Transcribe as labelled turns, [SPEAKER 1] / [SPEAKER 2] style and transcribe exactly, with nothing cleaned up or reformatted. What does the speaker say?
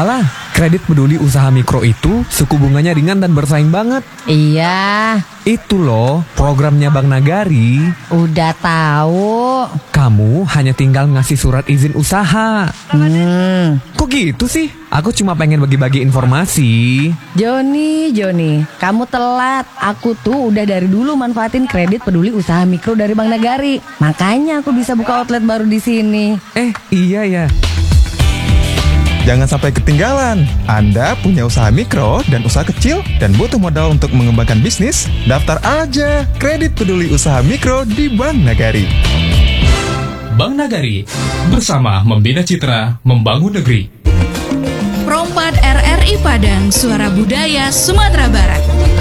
[SPEAKER 1] Alah, kredit peduli usaha mikro itu suku bunganya ringan dan bersaing banget.
[SPEAKER 2] Iya,
[SPEAKER 1] Itu loh, programnya Bank Nagari.
[SPEAKER 2] udah tahu.
[SPEAKER 1] Kamu hanya tinggal ngasih surat izin usaha.
[SPEAKER 2] Hmm,
[SPEAKER 1] Kok gitu sih? Aku cuma pengen bagi-bagi informasi.
[SPEAKER 2] Joni, Joni, kamu telat. Aku tuh udah dari dulu manfaatin kredit peduli usaha mikro dari Bank Nagari. Makanya aku bisa buka outlet baru di sini.
[SPEAKER 1] Eh, iya ya.
[SPEAKER 3] Jangan sampai ketinggalan. Anda punya usaha mikro dan usaha kecil dan butuh modal untuk mengembangkan bisnis? Daftar aja kredit peduli usaha mikro di Bank Nagari.
[SPEAKER 4] Bank Nagari, bersama membina citra, membangun negeri.
[SPEAKER 5] Prompat R R I Padang, Suara Budaya Sumatera Barat.